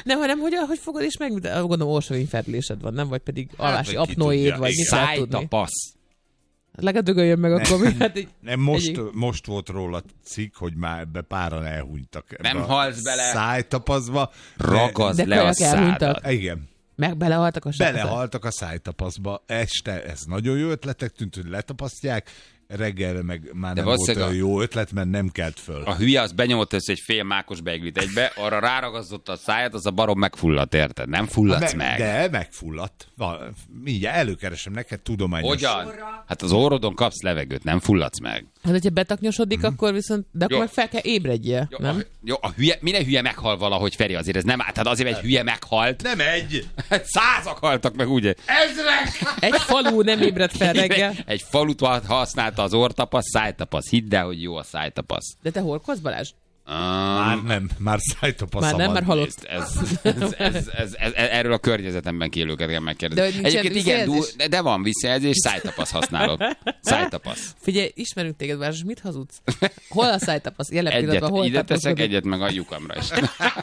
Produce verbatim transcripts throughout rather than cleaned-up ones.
Nem, hanem hogy, hogy fogod és meg, gondolom orsovinfertélésed van, nem? Vagy pedig alvási hát, apnoéd, vagy mit lehet tudni. Szájtapasz. Legalább dögöljön meg akkor. Hát egy, nem, most, egy... most volt róla cikk, hogy már ebbe páran elhunytak. Nem halsz bele. Szájtapaszba. Ragazd de le a szádat. Igen. Meg belehaltak a szájtapaszba. Belehaltak a szájtapaszba. Este ez nagyon jó ötletek tűnt, hogy letapasztják. Reggel meg már de nem volt olyan jó ötlet, mert nem kelt föl. A hülye az benyomott össze egy fél mákos beiglit egybe, arra ráragasztotta a száját, az a barom megfulladt, érted? Nem fulladsz me- meg. De megfulladt. Mindjárt előkeresem neked tudományos. Hogyan? Hát az orrodon kapsz levegőt, nem fulladsz meg. Hát, hogyha betaknyosodik, mm. akkor viszont, de akkor jó. meg fel kell ébredjél, jó, nem? A, jó, a hülye, mire hülye meghal valahogy, Feri, azért ez nem állt. Hát azért egy hülye meghalt. Nem egy! Százak haltak meg, ugye? Ezrek! Egy falu nem ébredt fel reggel. Egy falut használta az orrtapasz, szájtapasz. Hidd el, hogy jó a szájtapasz. De te horkolsz, Balázs? Um, már nem, már szájtapasz. Már nem, már halott. Ez, ez, ez, ez, ez, ez, erről a környezetemben élőket kell megkérdezni. De egyébként igen, du, de, de van visszajelzés, szájtapasz használok. Szájtapasz. Figyelj, ismerünk téged, Balázs, mit hazudsz? Hol a szájtapasz? Jelen egyet, hol ide teszek egyet, meg a lyukamra is.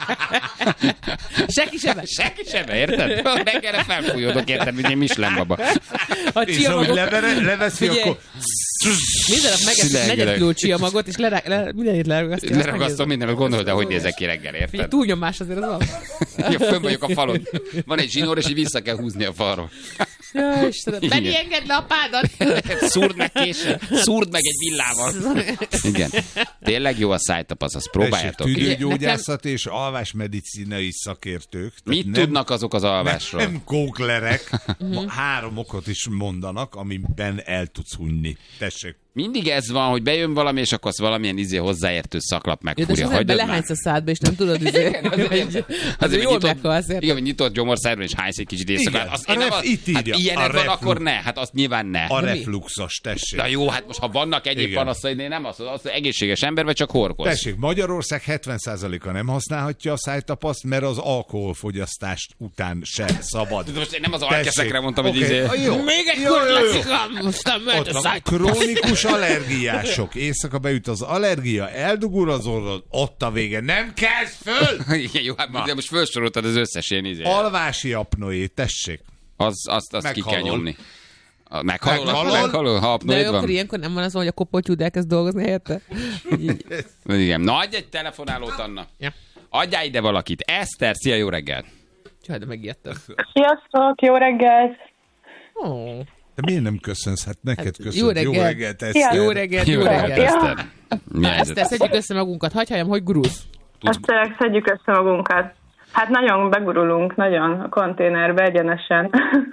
Seki sebe. Seki sebe, érted? Reggelre felfújódok, érted, mint én Michelin baba. A csiamagok... Le, leveszi, akkor... Minden nap megeszünk negyed kiló csiamagot, és lerá, le, mindenit leragasztja. Leragasztom mindenet, gondolod, de hogy nézek ki reggel, érted? Figyelj, túlnyomás azért az van. Ja, fönn vagyok a falon. Van egy zsinór, és így vissza kell húzni a falról. Ja, Istenem. Benni, engedd le a pádat! Szúrd meg késsel, szúrd meg egy villával. Igen. Tényleg jó a szájtapasz, azt próbáljátok ki. Tüdőgyógyászat és alvásmedicinai szakértők. Mit nem, tudnak azok az alvásról? Nem, nem kóklerek. Három okot is mondanak, amiben el tudsz hunyni. Tessék. Mindig ez van, hogy bejön valami, és akkor azt valamilyen izé hozzáértő szaklap megfúrja. Ja, de belehánysz a szádba, és nem tudod, izé. Azért jól meghalsz, érted? Igen, hogy nyitott gyomorszájról, és hánysz egy kicsit éjszakát. Azt, ref, az, itt írja. Hát ilyenek van, akkor ne. Hát azt nyilván ne. A refluxos, tessék. Na jó, hát most ha vannak egyéb panaszai, nem az, az egészséges ember, vagy csak horkoz. Tessék, Magyarország hetven százaléka nem használhatja a szájtapaszt, mert az alkoholfogyasztást után se szabad. Most én nem az alkeszekre mondtam, hogy okay. izé... Még egy kurlacikam, most nem mehet a szájtapaszt. Krónikus allergiások. Éjszaka beüt az allergia, eldugul az orrod, ott a vége. Nem kezd föl! Igen, jó, hát de most felsoroltad az összes ilyen izé. Alvási apnoé, tessék. Az, azt, azt ki kell nyomni. Meghalol, meghalol, meghalol, ha apnoid van. De akkor ilyenkor nem van az, hogy a kopoltyúd elkezd dolgozni helyette? Igen, na adj egy telefonálót, Anna. Ja. Adjál ide valakit. Eszter, szia, jó reggelt. Csaj, de megijedtem. Sziasztok, jó reggelt. Oh. De miért nem köszönsz? Hát neked Hát, köszönsz. jó reggelt. Jó reggelt, Eszter. Jó reggelt, jó reggelt. Eszter. Eszter, szedjük össze magunkat. Hagyj halljam, hogy gurulsz. Eszterek, szedjük össze magunkat. Hát nagyon begurulunk, nagyon a konténerbe egyenesen.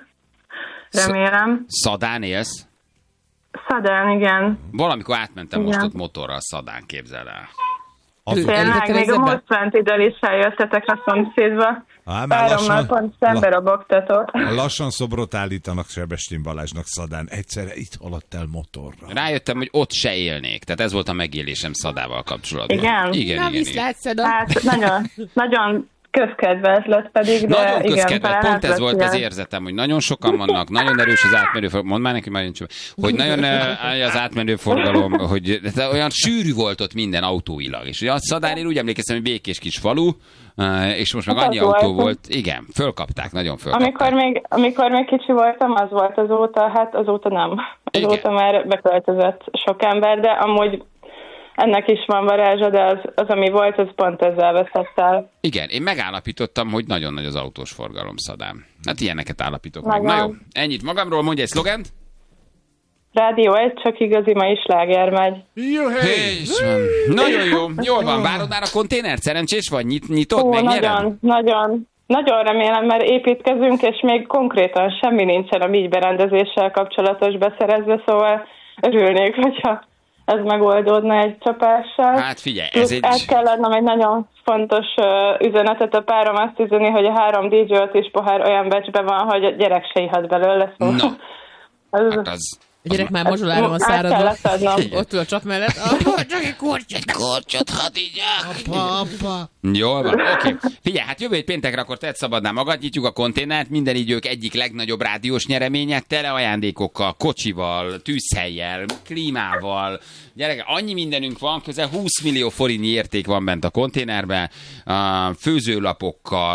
Remélem. Szadán élsz? Szadán, igen. Valamikor átmentem igen. most ott motorral Szadán, képzel el. Tényleg, még a Moszkvántidől is eljöttetek a szomszédba. Párommal pont szembe robogtatok. Lassan szobrot állítanak Sebestyén Balázsnak Szadán. Egyszerre itt haladt el motorra. Rájöttem, hogy ott se élnék. Tehát ez volt a megélésem Szadával kapcsolatban. Igen? Igen, Na, igen, viszlát, igen. Hát nagyon, nagyon közkedvelt lett pedig, de nagyon igen. közkedvelt. Pont ez volt az érzetem, hogy nagyon sokan vannak, nagyon erős az átmenő forgalom. Mondd már neki, már nincs, hogy nagyon uh, az átmenő forgalom, hogy olyan sűrű volt ott minden autóilag. És ugye a Szadán, úgy emlékeztem, hogy békés kis falu, uh, és most meg annyi autó voltam. Volt. Igen, fölkapták, nagyon fölkapták. Amikor még, amikor még kicsi voltam, az volt azóta, hát azóta nem. Azóta igen. Már beköltözött sok ember, de amúgy ennek is van varázsa, de az, az, ami volt, az pont ezzel veszett el. Igen, én megállapítottam, hogy nagyon nagy az autós forgalom Szadán. Hát ilyeneket állapítok nagyon. meg. Na jó, ennyit magamról, mondj egy szlogent. Rádió egy, csak igazi ma is sláger megy. Jó, hey. Nagyon jó, jól van. Várod már a konténert? Szerencsés vagy? Nyit, nyitod? Ó, megnyered? nagyon, nagyon. Nagyon remélem, mert építkezünk, és még konkrétan semmi nincsen a mi berendezéssel kapcsolatos beszerezve, szóval örülnék, hogyha ez megoldódna egy csapással. Hát figyelj, ez egy... Át kell adnom egy nagyon fontos uh, üzenetet, a párom azt üzeni, hogy a három dé dzsé is pohár olyan becsben van, hogy a gyerek se ihat belőle. Szóval. No. ez, hát az... A gyerek már mazsolára van száradva. Ott ül a csap mellett. Oh, csak egy korcsot, korcsot, hadd így. Apa, apa. Jól van, oké. Okay. Figyelj, hát jövő egy péntekre akkor tedd szabadná magad, nyitjuk a konténert, minden idők egyik legnagyobb rádiós nyereménye, tele ajándékokkal, kocsival, tűzhellyel, klímával. Gyerek, annyi mindenünk van, közel húsz millió forintnyi érték van bent a konténerben, főzőlapokkal,